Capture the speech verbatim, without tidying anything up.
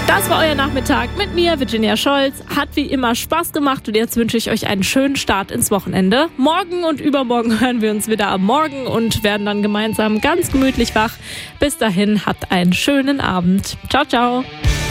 Das war euer Nachmittag mit mir, Virginia Scholz. Hat wie immer Spaß gemacht und jetzt wünsche ich euch einen schönen Start ins Wochenende. Morgen und übermorgen hören wir uns wieder am Morgen und werden dann gemeinsam ganz gemütlich wach. Bis dahin, habt einen schönen Abend. Ciao, ciao.